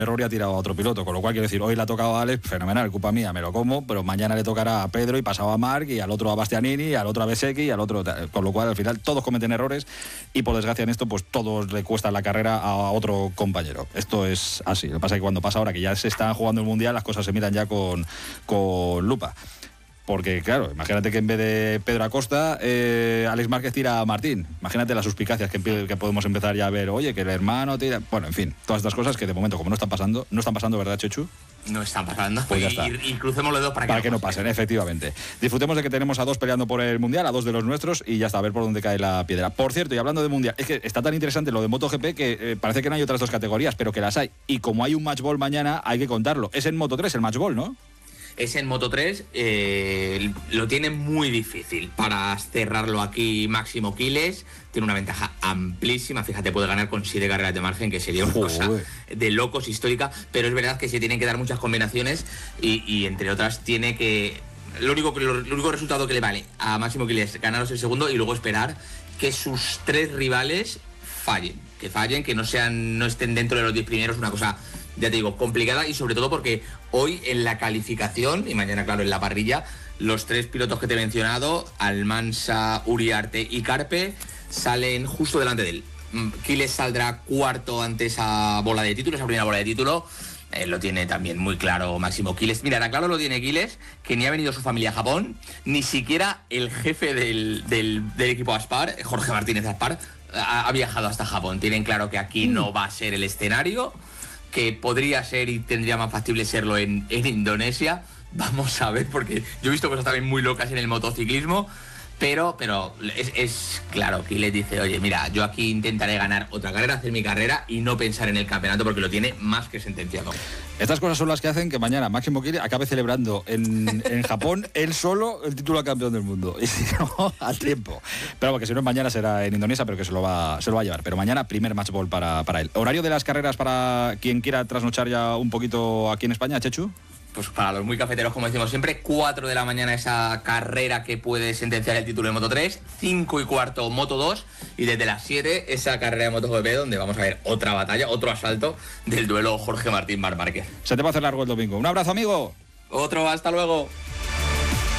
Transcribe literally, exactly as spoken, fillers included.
error y ha tirado a otro piloto, con lo cual quiero decir, hoy le ha tocado a Alex, fenomenal, culpa mía, me lo como, pero mañana le tocará a Pedro y pasado a Marc y al otro a Bastianini y al otro a Bezzecchi y al otro, con lo cual al final todos cometen errores y por desgracia en esto pues todos le cuesta la carrera a otro compañero. Esto es así, lo que pasa es que cuando pasa ahora que ya se están jugando el Mundial las cosas se miran ya con, con lupa. Porque, claro, imagínate que en vez de Pedro Acosta, eh, Alex Márquez tira a Martín. Imagínate las suspicacias que, que podemos empezar ya a ver. Oye, que el hermano tira... Bueno, en fin, todas estas cosas que de momento, como no están pasando, no están pasando, ¿verdad, Chechu? No están pasando. Pues ya está. Y, y crucemos los dos para que, para no, que no pasen. pasen, efectivamente. Disfrutemos de que tenemos a dos peleando por el Mundial, a dos de los nuestros, y ya está, a ver por dónde cae la piedra. Por cierto, y hablando de Mundial, es que está tan interesante lo de MotoGP que eh, parece que no hay otras dos categorías, pero que las hay. Y como hay un matchball mañana, hay que contarlo. Es en Moto tres el matchball, ¿no? Es en Moto tres, eh, lo tiene muy difícil para cerrarlo aquí Máximo Quiles, tiene una ventaja amplísima, fíjate, puede ganar con siete carreras de margen, que sería una cosa de locos histórica, pero es verdad que se tienen que dar muchas combinaciones y, y entre otras tiene que... Lo único, lo, lo único resultado que le vale a Máximo Quiles es ganaros el segundo y luego esperar que sus tres rivales fallen, que fallen, que no sean, no estén dentro de los diez primeros, una cosa... ya te digo, complicada y sobre todo porque hoy en la calificación y mañana, claro, en la parrilla, los tres pilotos que te he mencionado, Almansa, Uriarte y Carpe, salen justo delante de él. Quiles saldrá cuarto ante esa bola de título, esa primera bola de título. Eh, lo tiene también muy claro Máximo Quiles. Mira, claro lo tiene Quiles, que ni ha venido su familia a Japón, ni siquiera el jefe del, del, del equipo Aspar, Jorge Martínez Aspar, ha, ha viajado hasta Japón. Tienen claro que aquí mm. no va a ser el escenario, que podría ser y tendría más factible serlo en, en Indonesia. Vamos a ver, porque yo he visto cosas también muy locas en el motociclismo, pero, pero es, es claro que le dice, oye, mira, yo aquí intentaré ganar otra carrera, hacer mi carrera y no pensar en el campeonato porque lo tiene más que sentenciado. Estas cosas son las que hacen que mañana Máximo Quiles acabe celebrando en, en Japón él solo el título de campeón del mundo. Y si no, a tiempo. Pero porque si no, mañana será en Indonesia, pero que se lo va, se lo va a llevar. Pero mañana, primer matchball para, para él. ¿Horario de las carreras para quien quiera trasnochar ya un poquito aquí en España, Chechu? Pues para los muy cafeteros, como decimos siempre, cuatro de la mañana esa carrera que puede sentenciar el título de Moto tres, cinco y cuarto Moto dos y desde las siete esa carrera de MotoGP donde vamos a ver otra batalla, otro asalto del duelo Jorge Martín Marc Márquez. Se te va a hacer largo el domingo. Un abrazo, amigo. Otro, hasta luego.